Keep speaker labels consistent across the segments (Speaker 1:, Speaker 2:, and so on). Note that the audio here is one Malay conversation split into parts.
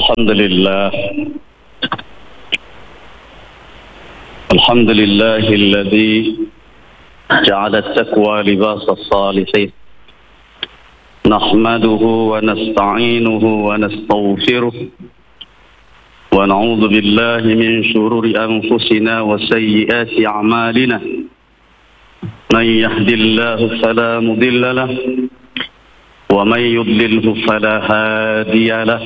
Speaker 1: الحمد لله الذي جعل التقوى لباس الصالحين نحمده ونستعينه ونستغفره ونعوذ بالله من شرور أنفسنا وسيئات أعمالنا من يهد الله فلا مضل له ومن يضلله فلا هادي له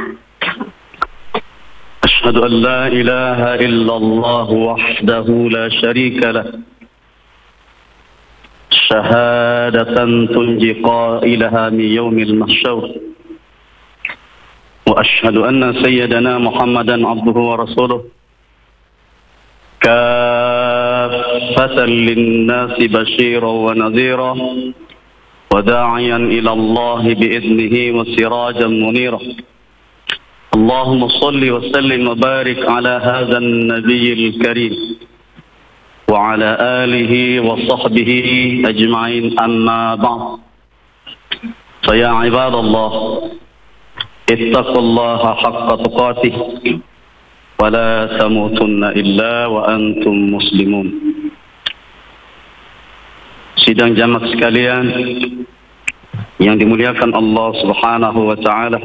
Speaker 1: أشهد أن لا إله إلا الله وحده لا شريك له شهادة تنجي قائلها من يوم المحشر وأشهد أن سيدنا محمدا عبده ورسوله كافة للناس بشيرا ونذيرا وداعيا إلى الله بإذنه وسراجا منيرا اللهم صل وسلم وبارك على هذا النبي الكريم وعلى آله وصحبه أجمعين أما بعد فيا عباد الله اتقوا الله حق تقاته ولا تموتن إلا وأنتم مسلمون. Sidang jamaah sekalian yang dimuliakan Allah Subhanahu wa taala,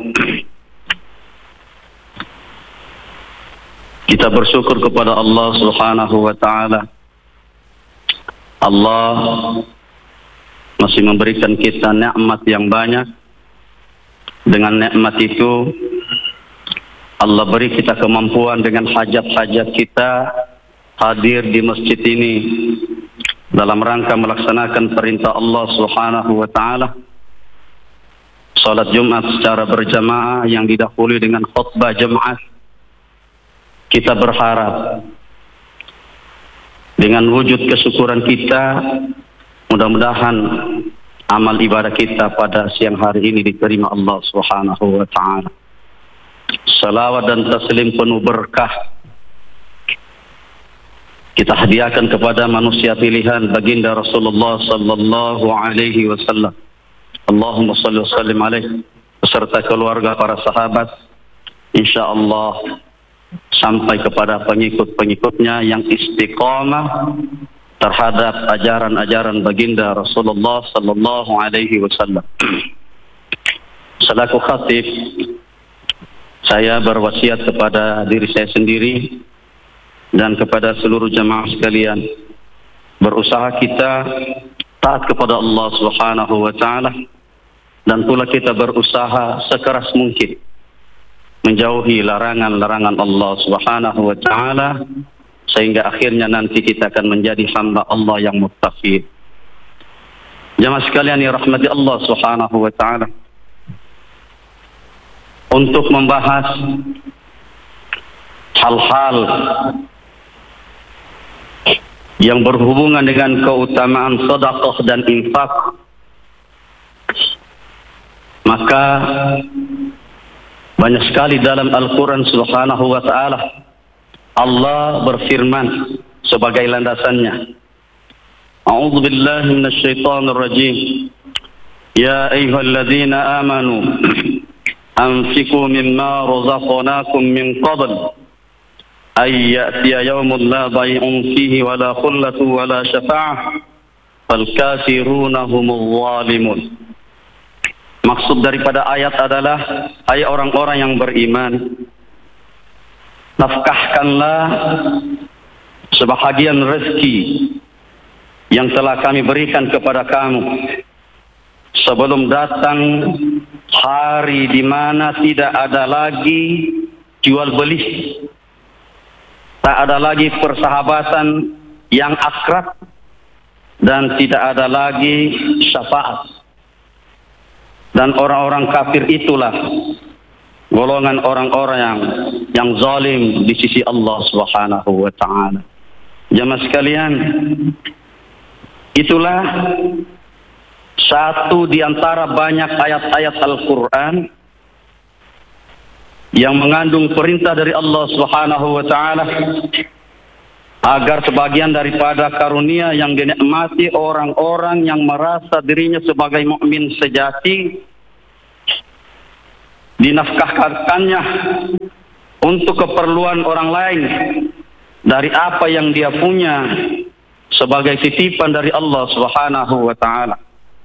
Speaker 1: kita bersyukur kepada Allah Subhanahu wa taala. Allah masih memberikan kita nikmat yang banyak. Dengan nikmat itu Allah beri kita kemampuan dengan hajat-hajat kita hadir di masjid ini dalam rangka melaksanakan perintah Allah Subhanahu wa taala. Salat Jumat secara berjamaah yang didahului dengan khutbah jemaah. Kita berharap dengan wujud kesyukuran kita, mudah-mudahan amal ibadah kita pada siang hari ini diterima Allah Subhanahu wa taala. Salawat dan taslim penuh berkah kita hadiahkan kepada manusia pilihan baginda Rasulullah sallallahu alaihi wasallam. Allahumma shalli wa sallim alaihi beserta keluarga para sahabat, insyaallah sampai kepada pengikut-pengikutnya yang istiqamah terhadap ajaran-ajaran baginda Rasulullah sallallahu alaihi wasallam. Selaku khatib, saya berwasiat kepada diri saya sendiri dan kepada seluruh jamaah sekalian, berusaha kita taat kepada Allah Subhanahu wa taala dan pula kita berusaha sekeras mungkin menjauhi larangan-larangan Allah Subhanahu wa taala sehingga akhirnya nanti kita akan menjadi hamba Allah yang muttaqin. Jamaah sekalian yang rahmati Allah Subhanahu wa taala, untuk membahas hal-hal yang berhubungan dengan keutamaan sedekah dan infak, maka banyak sekali dalam Al-Quran Subhanahu wa ta'ala Allah berfirman sebagai landasannya. A'udzu billahi minasyaitonir rajim. Ya ayyuhalladzina amanu anfiqu mimma razaqnakum min qabl ay ya'tiya yawmun la bay'un fihi wala khullatun wala syafa'ah fal kafiruna humul zalimun. Maksud daripada ayat adalah, hai orang-orang yang beriman, nafkahkanlah sebahagian rezeki yang telah kami berikan kepada kamu sebelum datang hari di mana tidak ada lagi jual beli, tak ada lagi persahabatan yang akrab, dan tidak ada lagi syafaat. Dan orang-orang kafir itulah golongan orang-orang yang zalim di sisi Allah Subhanahu wa taala. Jamaah sekalian, itulah satu di antara banyak ayat-ayat Al-Quran yang mengandung perintah dari Allah Subhanahu wa taala agar sebagian daripada karunia yang dinikmati orang-orang yang merasa dirinya sebagai mukmin sejati dinafkahkannya untuk keperluan orang lain dari apa yang dia punya sebagai titipan dari Allah Subhanahu wa taala.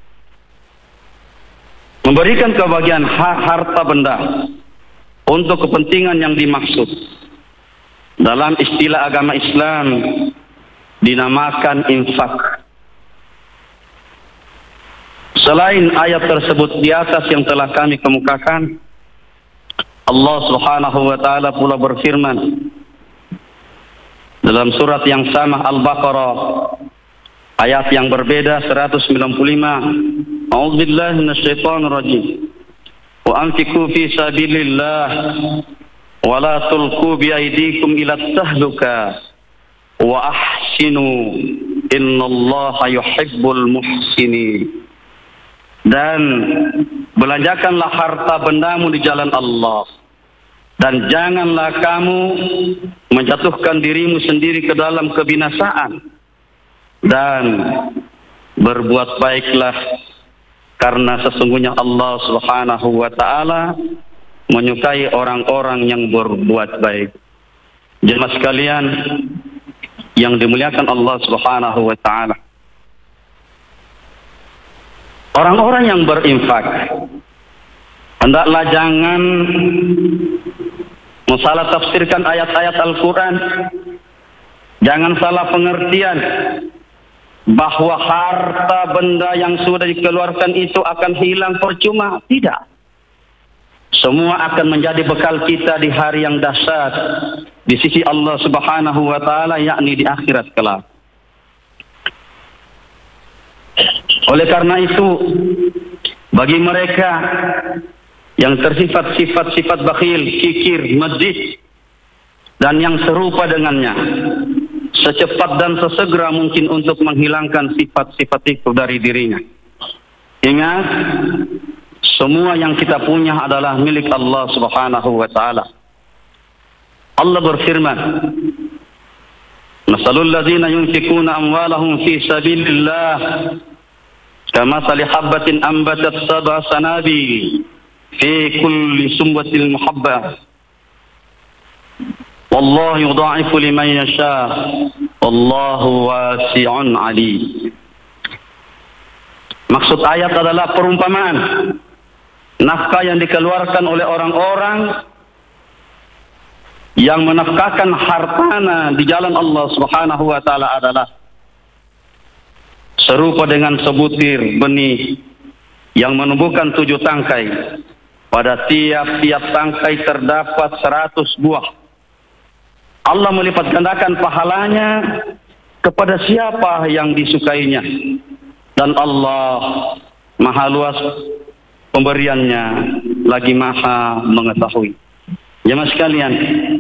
Speaker 1: Memberikan kebahagiaan harta benda untuk kepentingan yang dimaksud dalam istilah agama Islam dinamakan infak. Selain ayat tersebut di atas yang telah kami kemukakan, Allah Subhanahu wa taala pula berfirman dalam surat yang sama Al-Baqarah ayat yang berbeda 195. A'udzubillahi minasyaitonir rajim. Wa anfiqu fi sabilillah wa la tulqu bi aydikum ila tahluka wa ahsinu innallaha yuhibbul muhsinin. Dan belanjakanlah harta bendamu di jalan Allah, dan janganlah kamu menjatuhkan dirimu sendiri ke dalam kebinasaan, dan berbuat baiklah karena sesungguhnya Allah Subhanahu wa taala menyukai orang-orang yang berbuat baik. Jemaah sekalian yang dimuliakan Allah Subhanahu wa taala, orang-orang yang berinfak hendaklah jangan salah tafsirkan ayat-ayat Al-Quran. Jangan salah pengertian bahwa harta benda yang sudah dikeluarkan itu akan hilang percuma. Tidak. Semua akan menjadi bekal kita di hari yang dahsyat di sisi Allah Subhanahu wa taala, yakni di akhirat kelak. Oleh karena itu, bagi mereka yang tersifat sifat bakhil, kikir, medit, dan yang serupa dengannya, secepat dan sesegera mungkin untuk menghilangkan sifat-sifat itu dari dirinya. Ingat, semua yang kita punya adalah milik Allah Subhanahu wa taala. Allah berfirman, "Masalul ladzina yunfikuna amwalahum fi sabilillah kamathali habbatin ambatat sab'a sanabil fi kulli sumbatin muhabbah wallahu yudha'ifu liman yasha wallahu wasi'un alim." Maksud ayat adalah perumpamaan nafkah yang dikeluarkan oleh orang-orang yang menafkahkan hartanya di jalan Allah Subhanahu wa taala adalah serupa dengan sebutir benih yang menumbuhkan 7 tangkai. Pada tiap-tiap tangkai terdapat 100 buah. Allah melipat gandakan pahalanya kepada siapa yang disukainya. Dan Allah maha luas pemberiannya, lagi maha mengetahui. Jemaah sekalian,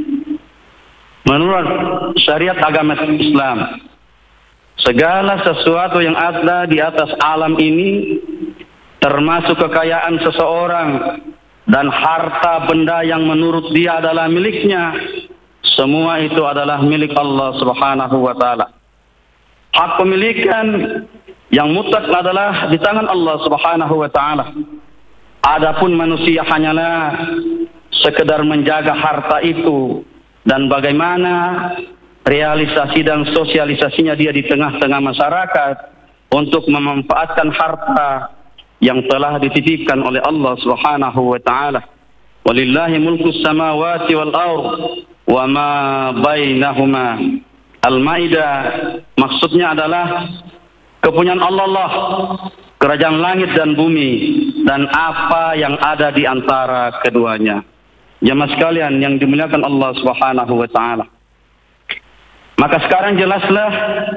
Speaker 1: menurut syariat agama Islam, segala sesuatu yang ada di atas alam ini, termasuk kekayaan seseorang dan harta benda yang menurut dia adalah miliknya, semua itu adalah milik Allah Subhanahu wa taala. Hak pemilikan yang mutlak adalah di tangan Allah Subhanahu wa taala. Adapun manusia hanyalah sekedar menjaga harta itu dan bagaimana realisasi dan sosialisasinya dia di tengah-tengah masyarakat untuk memanfaatkan harta yang telah dititipkan oleh Allah Subhanahu wa taala. Walillahi mulkus samawati wal ardh wa ma bainahuma. Al-Maidah maksudnya adalah kepunyaan Allah, kerajaan langit dan bumi, dan apa yang ada di antara keduanya. Jemaah sekalian yang dimuliakan Allah Subhanahu wa taala. Maka sekarang jelaslah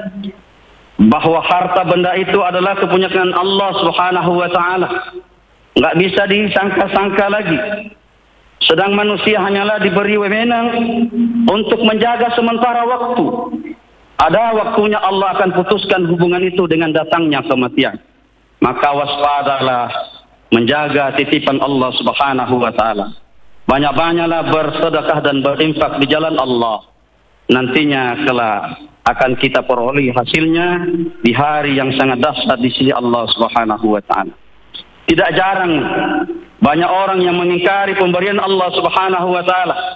Speaker 1: bahwa harta benda itu adalah kepunyaan Allah Subhanahu wa taala. Enggak bisa disangka-sangka lagi. Sedang manusia hanyalah diberi wewenang untuk menjaga sementara waktu. Ada waktunya Allah akan putuskan hubungan itu dengan datangnya kematian. Maka waspadalah menjaga titipan Allah Subhanahu wa taala. Banyak-banyaklah bersedekah dan berinfak di jalan Allah. Nantinya kelak akan kita peroleh hasilnya di hari yang sangat dahsyat di sisi Allah Subhanahu wa taala. Tidak jarang Banyak orang yang mengingkari pemberian Allah Subhanahu wa taala.